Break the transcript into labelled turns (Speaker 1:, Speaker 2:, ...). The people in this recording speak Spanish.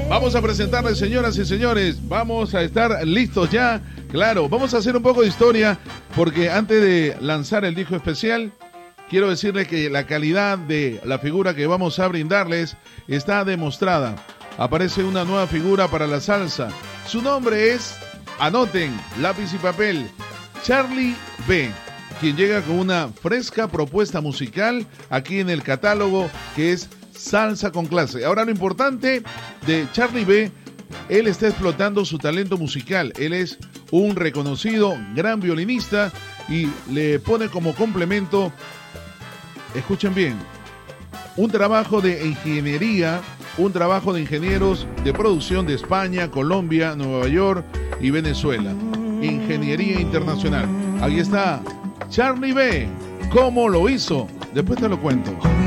Speaker 1: Vamos a presentarles, señoras y señores, vamos a estar listos ya. Claro, vamos a hacer un poco de historia, porque antes de lanzar el disco especial, quiero decirles que la calidad de la figura que vamos a brindarles está demostrada. Aparece una nueva figura para la salsa. Su nombre es, anoten, lápiz y papel, Charlie B, quien llega con una fresca propuesta musical aquí en el catálogo que es Salsa con Clase. Ahora, lo importante de Charlie B, él está explotando su talento musical. Él es un reconocido gran violinista y le pone como complemento, escuchen bien, un trabajo de ingeniería, un trabajo de ingenieros de producción de España, Colombia, Nueva York y Venezuela. Ingeniería internacional. Ahí está Charlie B. ¿Cómo lo hizo? Después te lo cuento.